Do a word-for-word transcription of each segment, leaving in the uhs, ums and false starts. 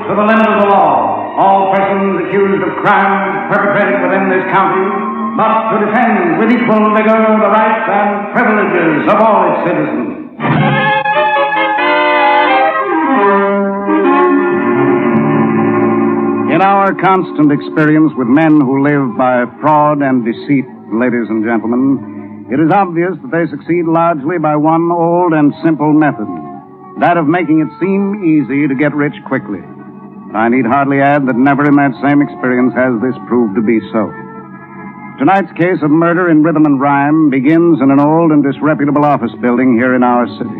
to the limit of the law all persons accused of crimes perpetrated within this county, but to defend with equal vigor the rights and privileges of all its citizens. In our constant experience with men who live by fraud and deceit, ladies and gentlemen, it is obvious that they succeed largely by one old and simple method, that of making it seem easy to get rich quickly. I need hardly add that never in that same experience has this proved to be so. Tonight's case of murder in rhythm and rhyme begins in an old and disreputable office building here in our city.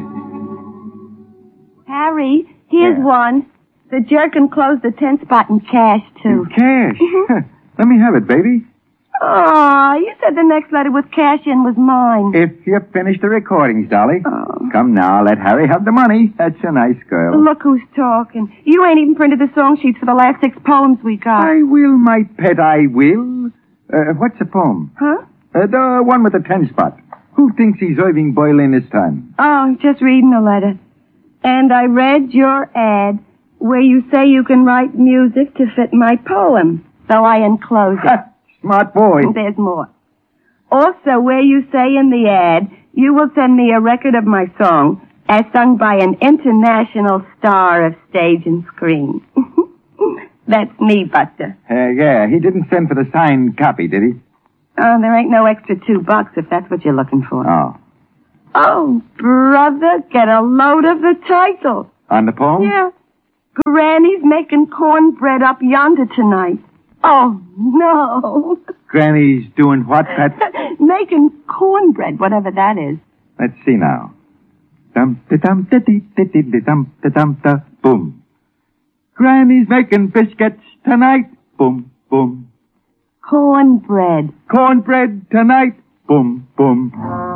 Harry, here's Yeah. one. The jerk enclosed the ten spot in cash, too. Cash? Mhm. Let me have it, baby. Aw, you said the next letter with cash in was mine. If you finish the recordings, Dolly. Oh. Come now, let Harry have the money. That's a nice girl. Look who's talking. You ain't even printed the song sheets for the last six poems we got. I will, my pet, I will. Uh, what's the poem? Huh? Uh, the one with the ten spot. Who thinks he's Irving Boylan this time? Oh, just reading the letter. And I read your ad where you say you can write music to fit my poem. So I enclose it. Smart boy. There's more. Also, where you say in the ad, you will send me a record of my song as sung by an international star of stage and screen. That's me, Buster. Uh, yeah, he didn't send for the signed copy, did he? Oh, there ain't no extra two bucks if that's what you're looking for. Oh. Oh, brother, get a load of the title. On the poem? Yeah. Granny's making cornbread up yonder tonight. Oh, no. Granny's doing what, Pat? Making cornbread, whatever that is. Let's see now. Dum da dum da dee da dee da dum da dum da boom. Granny's making biscuits tonight. Boom, boom. Cornbread. Cornbread tonight. Boom, boom.